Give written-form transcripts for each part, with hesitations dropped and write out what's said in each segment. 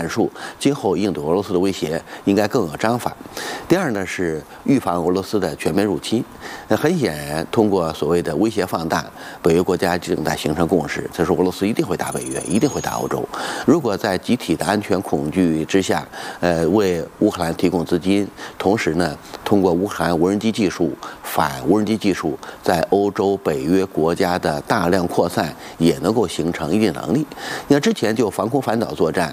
战术，今后应对俄罗斯的威胁应该更有章法。第二呢是预防俄罗斯的全面入侵。很显然，通过所谓的威胁放大，北约国家正在形成共识，就是俄罗斯一定会打北约，一定会打欧洲。如果在集体的安全恐惧之下，为乌克兰提供资金，同时呢，通过乌克兰无人机技术、反无人机技术，在欧洲北约国家的大量扩散，也能够形成一定能力。你看之前就防空反导作战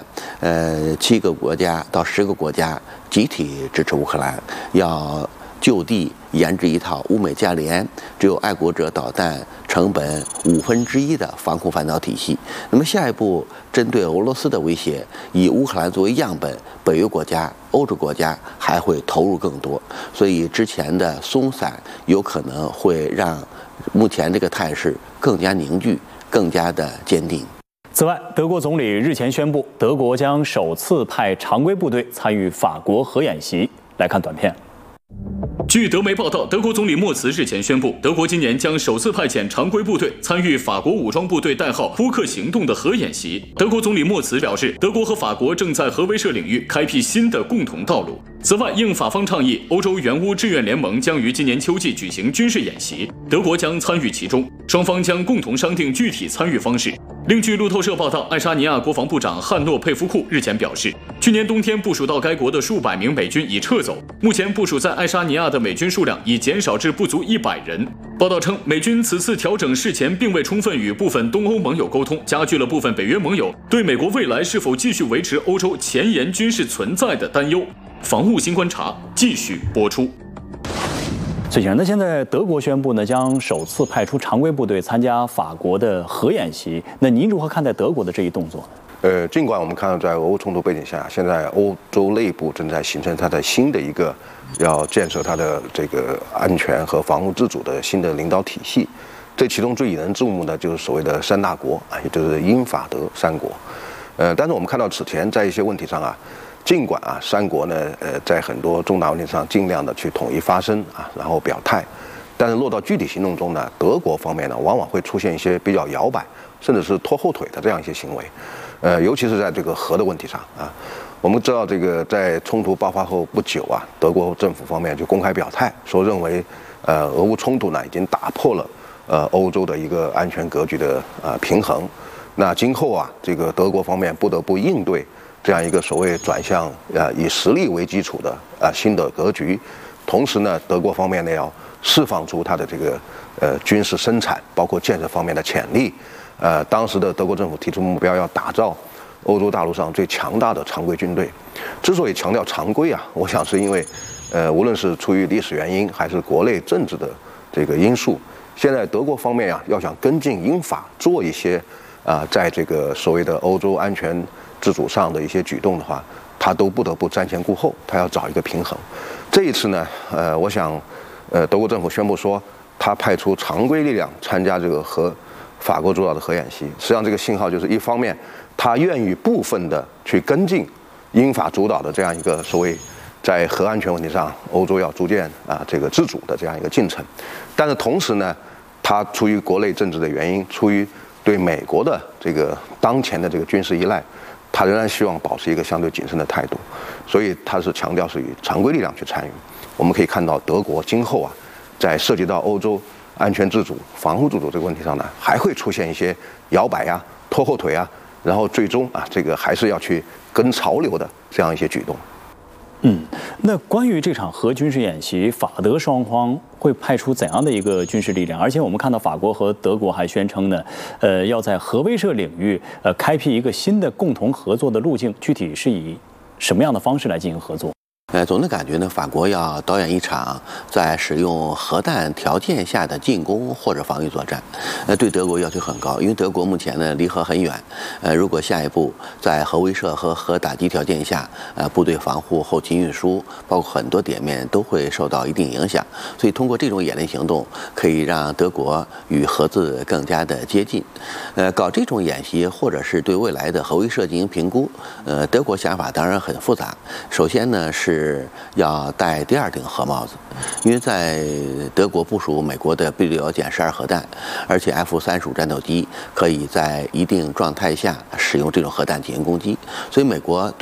，7个国家到10个国家集体支持乌克兰，要就地研制一套乌美加联只有爱国者导弹成本1/5的防空反导体系。那么下一步针对俄罗斯的威胁，以乌克兰作为样本，北约国家、欧洲国家还会投入更多。所以之前的松散有可能会让目前这个态势更加凝聚、更加的坚定。 此外，德国总理日前宣布，德国将首次派常规部队参与法国核演习。来看短片。 据德媒报道，德国总理默茨日前宣布，德国今年将首次派遣常规部队参与法国武装部队代号“扑克行动”的核演习。德国总理默茨表示，德国和法国正在核威慑领域开辟新的共同道路。此外，应法方倡议，欧洲援乌志愿联盟将于今年秋季举行军事演习，德国将参与其中，双方将共同商定具体参与方式。另据路透社报道，爱沙尼亚国防部长汉诺佩夫库日前表示，去年冬天部署到该国的数百名美军已撤走，目前部署在爱沙尼亚的美军数量已减少至不足100人。报道称，美军此次调整事前并未充分与部分东欧盟友沟通，加剧了部分北约盟友对美国未来是否继续维持欧洲前沿军事存在的担忧。防务新观察继续播出。 最显然，那现在德国宣布呢，将首次派出常规部队参加法国的核演习。那您如何看待德国的这一动作呢？ 尽管我们看到在俄乌冲突背景下，现在欧洲内部正在形成它的新的一个要建设它的这个安全和防务自主的新的领导体系，这其中最引人注目的就是所谓的3大国啊，也就是英法德3国。但是我们看到此前在一些问题上啊，尽管啊3国呢在很多重大问题上尽量的去统一发声啊，然后表态，但是落到具体行动中呢，德国方面呢往往会出现一些比较摇摆，甚至是拖后腿的这样一些行为。尤其是在这个核的问题上啊，我们知道这个在冲突爆发后不久啊，德国政府方面就公开表态说，认为俄乌冲突呢已经打破了欧洲的一个安全格局的平衡。那今后啊，这个德国方面不得不应对这样一个所谓转向以实力为基础的新的格局。同时呢，德国方面呢要释放出它的这个军事生产包括建设方面的潜力。当时的德国政府提出目标，要打造欧洲大陆上最强大的常规军队。之所以强调常规啊，我想是因为，无论是出于历史原因，还是国内政治的这个因素，现在德国方面啊，要想跟进英法做一些在这个所谓的欧洲安全自主上的一些举动的话，他都不得不瞻前顾后，他要找一个平衡。这一次呢，我想，德国政府宣布说，他派出常规力量参加这个法国主导的核演习，实际上这个信号就是一方面，他愿意部分的去跟进英法主导的这样一个所谓在核安全问题上欧洲要逐渐这个自主的这样一个进程，但是同时呢，他出于国内政治的原因，出于对美国的这个当前的这个军事依赖，他仍然希望保持一个相对谨慎的态度，所以他是强调是以常规力量去参与。我们可以看到，德国今后啊，在涉及到欧洲安全自主、防护自主这个问题上呢，还会出现一些摇摆啊、拖后腿啊，然后最终啊，这个还是要去跟潮流的这样一些举动。 那关于这场核军事演习，法德双方会派出怎样的一个军事力量？而且我们看到法国和德国还宣称呢，要在核威慑领域开辟一个新的共同合作的路径，具体是以什么样的方式来进行合作？ 总的感觉呢，法国要导演一场在使用核弹条件下的进攻或者防御作战，对德国要求很高，因为德国目前呢离核很远，如果下一步在核威慑和核打击条件下，部队防护、后勤运输，包括很多点面都会受到一定影响，所以通过这种演练行动，可以让德国与核子更加的接近。搞这种演习或者是对未来的核威慑进行评估，德国想法当然很复杂。首先呢是要戴第2顶核帽子，因为在德国部署美国的B6.12核弹，而且 F-35战斗机可以在一定状态下使用这种核弹进行攻击，所以美国